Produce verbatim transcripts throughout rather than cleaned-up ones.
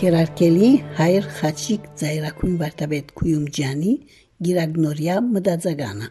Ընկերարկելի հայր Խաչիկ Ձայրակույն վարդապետ Քույումջյանի գիրագնորյա մտածագանը։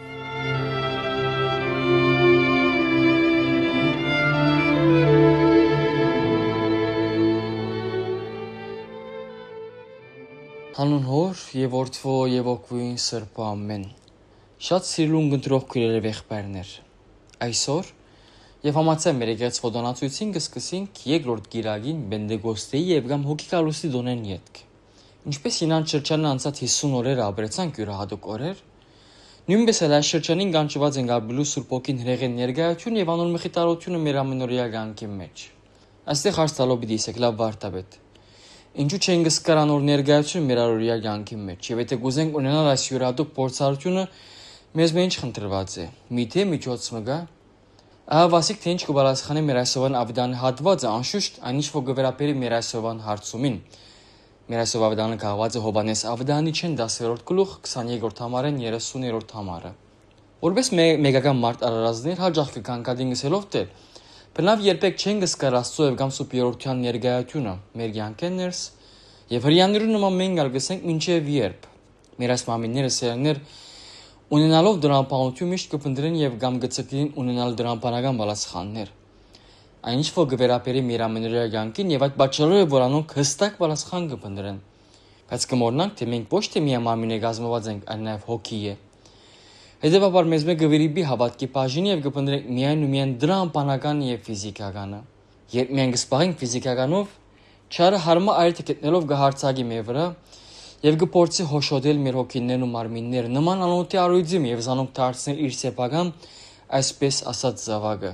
Հանուն հոր եւ որդվո եւ օգուին սրբո ամեն։ Շատ սիրուն գնդրող քույրեր եւ եղբայրներ։ Այսօր եւ համացան մեր եկեղեցի խոդանացույցին կսկսենք երկրորդ գիրագին Բենդեգոստեի եւ գամ հոգիկալուսի դոնեն յետք։ Ինչպես ինան շրջանը անցած հիսուն օրեր ապրեցանք յուրահատուկ օրեր, նույնպես էլ այս շրջանին կանչված են Գաբրիել Սուրբ Օքին հրեղեն ներկայություն եւ անոր մխիթարությունը մեր ամենօրյա կյանքի մեջ։ Այստեղ հարցալով պիտի իսեք լավ վարդապետ։ Ինչու չեն գսկար անոր ներկայություն մեր առօրյա կյանքի մեջ եւ եթե կուզենք ունենալ այս յուրահատուկ փորձառությունը մեզ մեջ խնդրված է։ Միթե միջոց մը գա Ահավասիկ թե ինչ կբարձրացնի մեր այսօրվան ավդանի հատվածը անշուշտ այնիշ որ գվերապերի մեր այսօրվան հարցումին։ Մեր այսօր ավդանը կահված է Հովանես ավդանի չեն դասերորդ գլուխ քսաներորդ համարեն երեսուներորդ համարը։ Որպես մեգական մարդ արարածներ հաջող կկանկադին գսելով թե բնավ երբեք չեն գսկար Աստծո եւ կամ սուպերորության ներկայությունը մեր յանքերս եւ հрьяաներու նման մենք արգսենք մինչեւ երբ։ Մեր այս մամիները սերներ Ունենալով դրամապանություն միշտ կփնտրեն եւ կամ գծկին ունենալ դրամապանական բալասխաններ։ Այնինչ որ գվերապերի մեր ամենօրյա կյանքին եւ այդ պատճառով է որ անոնք հստակ բալասխան կփնտրեն։ Բայց կմոռնանք թե մենք ոչ թե միայն մարմինե գազմված ենք, այլ նաեւ հոգի է։ Հետևաբար մեզ մեկ գվերիբի հավատքի բաժին եւ կփնտրենք միայն ու միայն դրամապանական եւ ֆիզիկականը։ Երբ մենք կսպաղենք ֆիզիկականով, չարը հարմա այլ գտնելով կհարցակի մեր վրա Եվ կփորձի հոշոտել մեր հոգիներն ու մարմինները նման անոթի արույցի եւ զանոնք դարձնել իր սեփական այսպես ասած զավակը։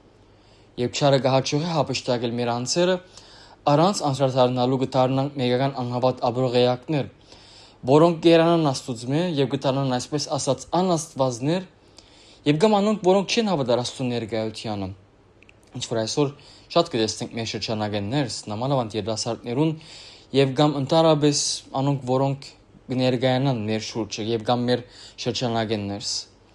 Եվ չարը կհաջողի հապշտակել մեր անձերը առանց անդրադառնալու կդառնանք մեգական անհավատ աբրողեակներ, որոնք կերանան Աստծո եւ կդառնան այսպես ասած անաստվածներ եւ կամ անոնք որոնք չեն հավատար Աստծո ներկայությանը։ Ինչ որ այսօր շատ կտեսնենք մեր շրջանագեններս, նամանավանդ երիտասարդներուն Եվ կամ ընդհանրապես անոնք որոնք կներկայանան մեր շուրջը եւ կամ մեր շրջանագեններս։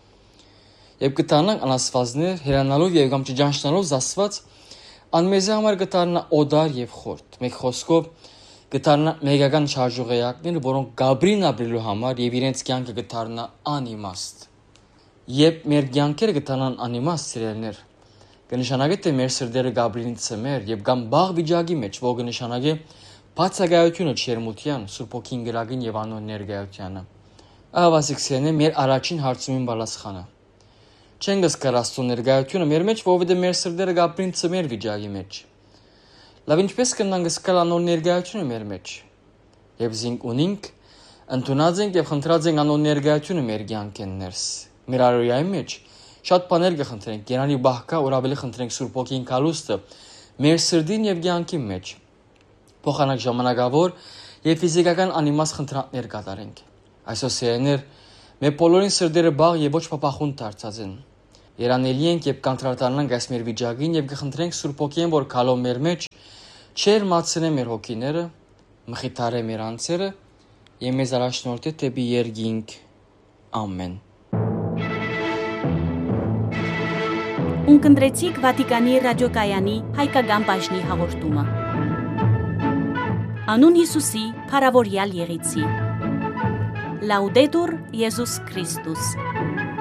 Եվ կտանանք անաստվածներ հերանալով եւ կամ ճանչնալով զասված անմեզի համար կտառնա օդար եւ խորտ։ Մեկ խոսքով կտառնա մեգական շարժուղեակներ, որոնք Գաբրին ապրելու համար եւ իրենց կյանքը կդառնա անիմաստ։ Եվ մեր կյանքերը կտանան անիմաստ սիրելներ։ Կնշանակե թե մեր սրտերը Գաբրիլին ծմեր եւ կամ բաղ վիճակի մեջ, որ կնշանակե Բացակայությունը չերմության, Սուրբ Օքին գրագին եւ անոն ներկայությանը։ Ահավասիկսենը մեր առաջին հարցումին բալասխանը։ Չեն գսկար Աստծո ներկայությունը մեր մեջ, որովհետեւ մեր սրտերը Գաբրին ծմեր վիճակի մեջ։ Լավ ինչպես կնան գսկալ անոն ներկայությունը մեր մեջ։ Եվ զինք ունինք, ընդունած ենք եւ խնդրած ենք անոն ներկայությունը մեր կյանքներս։ Մեր առօրյայի մեջ շատ բաներ կխնդրենք, գերանի բահկա, որ ավելի խնդրենք Սուրբ Օքին կալուստը մեր սրտին եւ կյանքի մեջ։ Փոխանակ ժամանակավոր եւ ֆիզիկական անիմաստ խնդրանքներ կատարենք։ Այսօր սերներ մեր բոլորին սրտերը բաղ եւ ոչ փափախուն դարձած են։ Երանելի ենք եւ կանտրատանանք այս մեր վիճակին եւ կխնդրենք Սուրբ Օքին, որ քալով մեր մեջ չեր մացնե մեր հոգիները, մխիթարե մեր անձերը եւ մեզ առաջնորդի դեպի երկինք։ Ամեն։ Ունկնդրեցիք Վատիկանի ռադիոկայանի հայկական բաժնի հաղորդումը։ Անուն Հիսուսի փառավորյալ եղեցի։ Լաուդետուր Եզուս Քրիստոս։